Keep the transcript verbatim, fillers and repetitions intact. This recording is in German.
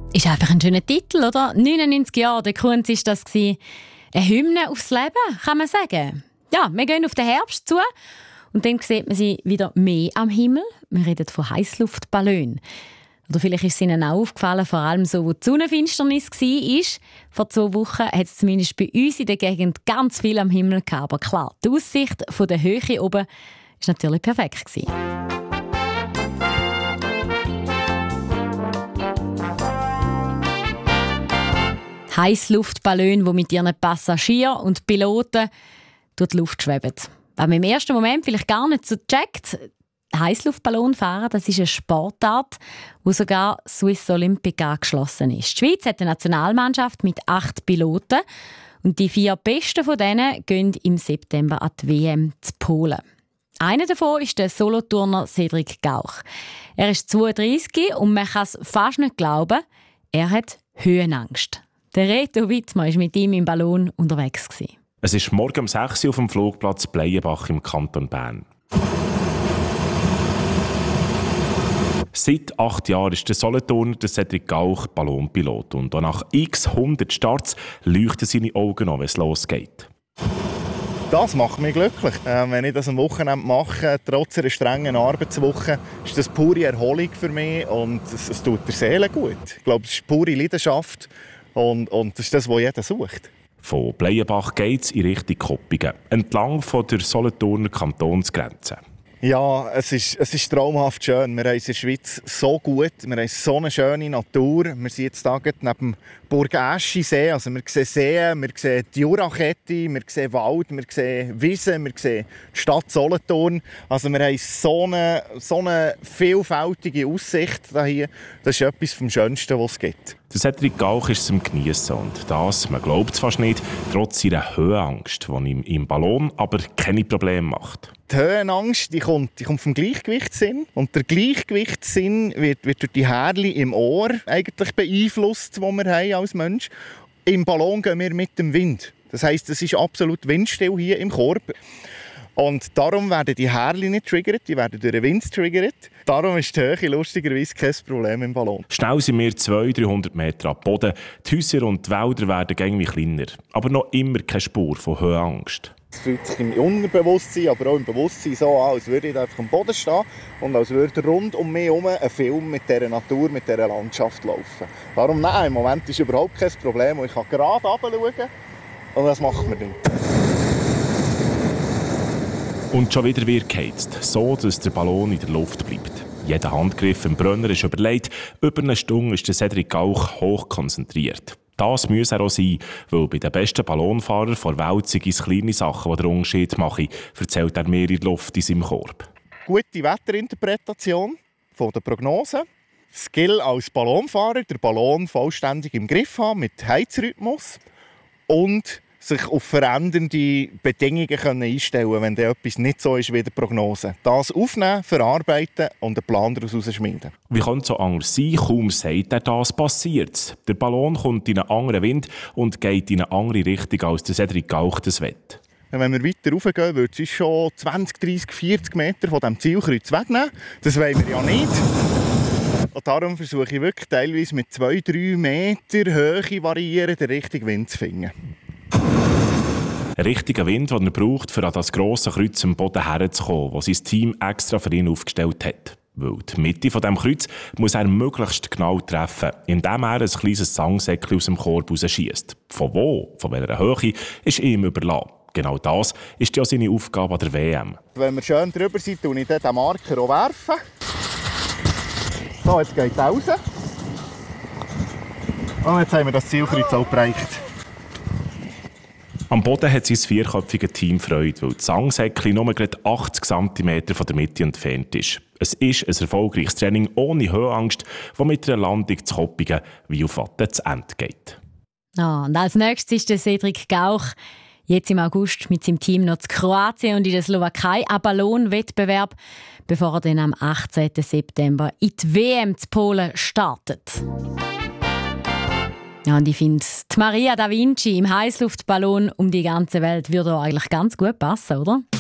Ist einfach ein schöner Titel, oder? neunundneunzig Jahre, der Kunz war das. Eine Hymne aufs Leben, kann man sagen. Ja, wir gehen auf den Herbst zu und dann sieht man sie wieder mehr am Himmel. Wir reden von Heissluftballonen. Oder vielleicht ist es Ihnen auch aufgefallen, vor allem so, wo die Sonnenfinsternis war. Vor zwei Wochen hat es zumindest bei uns in der Gegend ganz viel am Himmel gehabt. Aber klar, die Aussicht von der Höhe oben war natürlich perfekt gewesen. Heissluftballone, die mit ihren Passagieren und Piloten durch die Luft schweben. Was man im ersten Moment vielleicht gar nicht so checkt, Heissluftballon fahren, das ist eine Sportart, wo sogar Swiss Olympic angeschlossen ist. Die Schweiz hat eine Nationalmannschaft mit acht Piloten und die vier besten von denen gehen im September an die W M zu Polen. Einer davon ist der Solothurner Cedric Gauch. Er ist zweiunddreissig und man kann es fast nicht glauben, er hat Höhenangst. Der Reto Wittmann war mit ihm im Ballon unterwegs. Es ist morgen um sechs Uhr auf dem Flugplatz Bleienbach im Kanton Bern. Seit acht Jahren ist der Solothurner der Cedric Gauch Ballonpilot und auch nach x hundert Starts leuchten seine Augen an, wenn es losgeht. Das macht mich glücklich. Äh, wenn ich das am Wochenende mache, trotz einer strengen Arbeitswoche, ist das pure Erholung für mich und es, es tut der Seele gut. Ich glaube, es ist pure Leidenschaft und, und das ist das, was jeder sucht. Von Bleienbach geht es in Richtung Koppingen, entlang von der Solothurner Kantonsgrenze. Ja, es ist, es ist traumhaft schön. Wir haben es in der Schweiz so gut. Wir haben so eine schöne Natur. Wir sind jetzt hier neben dem Burg-Eschi-See. Also wir sehen Seen, wir sehen die Jurakette, wir sehen Wald, wir sehen Wiesen, wir sehen die Stadt Solothurn. Also wir haben so eine, so eine vielfältige Aussicht hier. Das ist etwas vom Schönsten, was es gibt. Der Cedric Gauch ist zum Geniessen und das, man glaubt es fast nicht, trotz seiner Höhenangst, die ihm im Ballon aber keine Probleme macht. Die Höhenangst die kommt, die kommt vom Gleichgewichtssinn. Und der Gleichgewichtssinn wird, wird durch die Härchen im Ohr eigentlich beeinflusst, die wir haben als Mensch. Im Ballon gehen wir mit dem Wind. Das heisst, es ist absolut windstill hier im Korb. Und darum werden die Härchen nicht triggert, die werden durch den Wind triggert. Darum ist die Höhe lustigerweise kein Problem im Ballon. Schnell sind wir zweihundert bis dreihundert Meter am Boden. Die Häuser und die Wälder werden irgendwie kleiner. Aber noch immer keine Spur von Höhenangst. Es fühlt sich im Unterbewusstsein, aber auch im Bewusstsein so an, als würde ich einfach am Boden stehen und als würde rund um mich herum ein Film mit dieser Natur, mit dieser Landschaft laufen. Darum, nein, im Moment ist überhaupt kein Problem. Ich kann gerade runterschauen und das macht mir nichts. Und schon wieder wird geheizt, so dass der Ballon in der Luft bleibt. Jeder Handgriff im Brenner ist überlegt. Über eine Stunde ist der Cedric Gauch hoch konzentriert. Das muss er auch sein, weil bei den besten Ballonfahrern vor Welt sind es kleine Sachen, die den Unterschied machen, erzählt er mehr in der Luft in seinem Korb. Gute Wetterinterpretation von der Prognose. Skill als Ballonfahrer, den Ballon vollständig im Griff haben mit Heizrhythmus und sich auf verändernde Bedingungen können einstellen können, wenn dann etwas nicht so ist wie die Prognose. Das aufnehmen, verarbeiten und einen Plan daraus schmieden. Wie könnte es so anders sein? Kaum sagt er das, passiert. Der Ballon kommt in einen anderen Wind und geht in eine andere Richtung, als der Cedric Gauch das will. Wenn wir weiter raufgehen, würde es uns schon zwanzig, dreissig, vierzig Meter von diesem Zielkreuz wegnehmen. Das wollen wir ja nicht. Und darum versuche ich wirklich teilweise mit zwei, drei Meter Höhe variieren, den richtigen Wind zu finden. Ein richtiger Wind, den er braucht, um an das grosse Kreuz am Boden herzukommen, das sein Team extra für ihn aufgestellt hat. Weil die Mitte von diesem Kreuz muss er möglichst genau treffen, indem er ein kleines Sangsäckchen aus dem Korb rausschiesst. Von wo, von welcher Höhe, ist ihm überlassen. Genau das ist ja seine Aufgabe an der W M. Wenn wir schön drüber sind, werfe ich den Marker auch werfen. So, jetzt geht er raus. Und jetzt haben wir das Zielkreuz auch bereicht. Am Boden hat sein vierköpfiges Team Freude, weil das Sangsäckchen nur gerade achtzig Zentimeter von der Mitte entfernt ist. Es ist ein erfolgreiches Training ohne Höhenangst, das mit einer Landung zu Koppingen wie auf Watte zu Ende geht. Oh, und als nächstes ist der Cedric Gauch jetzt im August mit seinem Team noch zu Kroatien und in der Slowakei am Ballonwettbewerb, bevor er dann am achtzehnten September in die W M zu Polen startet. Ja, und ich finde, die Maria da Vinci im Heissluftballon um die ganze Welt würde eigentlich ganz gut passen, oder?